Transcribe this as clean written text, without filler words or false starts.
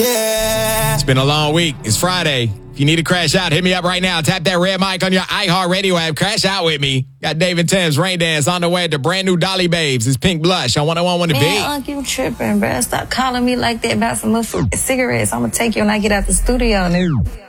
It's been a long week. It's Friday. If you need to crash out, hit me up right now. Tap that red mic on your iHeartRadio app. Crash out with me. Got David Thames, Rain Dance on the way to brand new Dolly Babes. It's Pink Blush on 101 The Beat. Man, you tripping, bruh. Stop calling me like that about some cigarettes. I'm going to take you when I get out the studio.